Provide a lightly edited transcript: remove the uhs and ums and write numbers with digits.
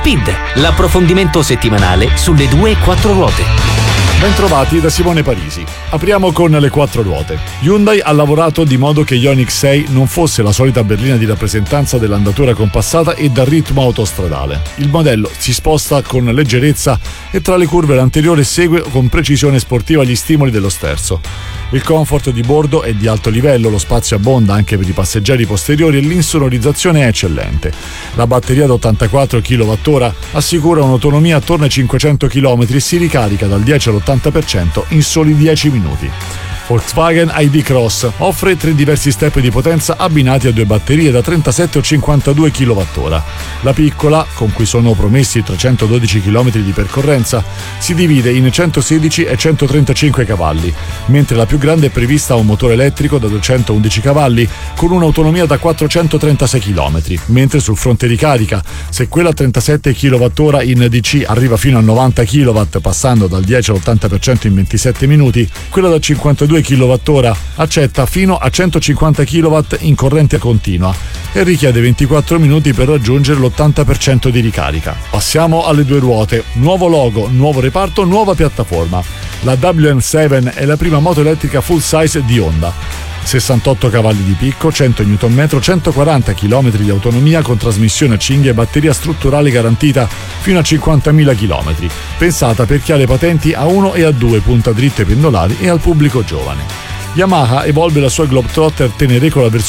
Speed, l'approfondimento settimanale sulle 2 e 4 ruote. Bentrovati da Simone Parisi. Apriamo con le 4 ruote. Hyundai ha lavorato di modo che Ioniq 6 non fosse la solita berlina di rappresentanza dell'andatura compassata e dal ritmo autostradale. Il modello si sposta con leggerezza e tra le curve l'anteriore segue con precisione sportiva gli stimoli dello sterzo. Il comfort di bordo è di alto livello, lo spazio abbonda anche per i passeggeri posteriori e l'insonorizzazione è eccellente. La batteria da 84 kWh assicura un'autonomia attorno ai 500 km e si ricarica dal 10 all'80% in soli 10 minuti. Volkswagen ID Cross offre 3 diversi step di potenza abbinati a 2 batterie da 37 o 52 kWh. La piccola, con cui sono promessi 312 km di percorrenza, si divide in 116 e 135 cavalli, mentre la più grande è prevista a un motore elettrico da 211 cavalli con un'autonomia da 436 km, mentre sul fronte ricarica, se quella a 37 kWh in DC arriva fino a 90 kW passando dal 10 all'80% in 27 minuti, quella da 52 kWh accetta fino a 150 kW in corrente continua e richiede 24 minuti per raggiungere l'80% di ricarica. Passiamo alle 2 ruote. Nuovo logo, nuovo reparto, nuova piattaforma. La WN7 è la prima moto elettrica full size di Honda. 68 cavalli di picco, 100 Nm, 140 km di autonomia con trasmissione a cinghia e batteria strutturale garantita fino a 50.000 km. Pensata per chi ha le patenti A1 e A2, punta dritte pendolari e al pubblico giovane. Yamaha evolve la sua Globetrotter Tenere con la versione